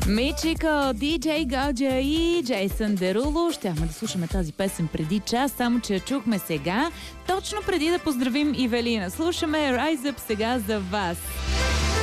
Мичико, Диджей Годжа и Джейсън Деруло. Щяхме да слушаме тази песен преди час, само че я чухме сега, точно преди да поздравим Ивелина. Слушаме Rise Up сега за вас.